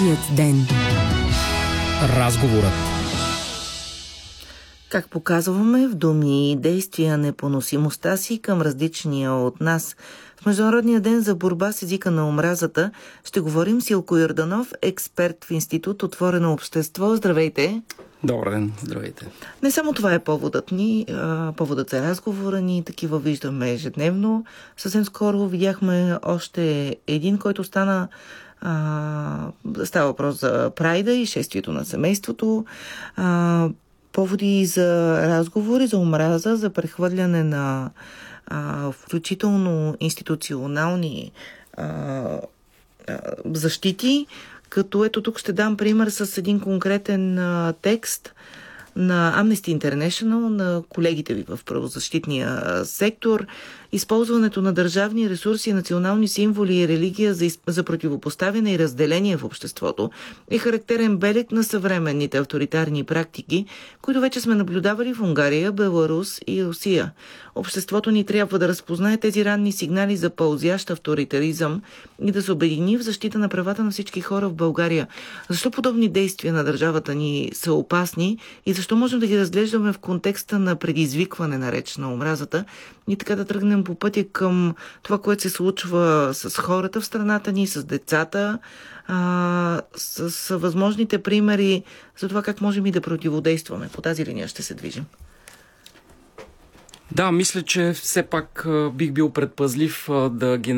Нашият ден. Разговорът. Как показваме в думи и действия непоносимостта си към различния от нас. В Международния ден за борба с езика на омразата ще говорим с Илко Йорданов, експерт в Институт Отворено общество. Здравейте! Добър ден, здравейте! Не само това е поводът ни, поводът за разговора ни, такива виждаме ежедневно. Съвсем скоро видяхме още един, който става въпрос за Прайда и шествието на семейството. Поводи за разговори, за омраза, за прехвърляне на включително институционални защити, като ето тук ще дам пример с един конкретен текст на Amnesty International, на колегите ви в правозащитния сектор. Използването на държавни ресурси, национални символи и религия за противопоставяне и разделение в обществото е характерен белег на съвременните авторитарни практики, които вече сме наблюдавали в Унгария, Беларус и Русия. Обществото ни трябва да разпознае тези ранни сигнали за пълзящ авторитаризъм и да се обедини в защита на правата на всички хора в България. Защо подобни действия на държавата ни са опасни и защо можем да ги разглеждаме в контекста на предизвикване на реч на омразата и така да тръгнем по пътя към това, което се случва с хората в страната ни, с децата, с възможните примери за това как можем и да противодействаме. По тази линия ще се движим. Да, мисля, че все пак бих бил предпазлив да